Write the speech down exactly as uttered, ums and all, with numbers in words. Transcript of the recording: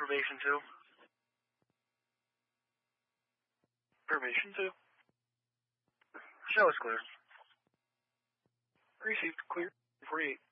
Formation two. Formation two. Show is clear. Received. Clear. forty-eight.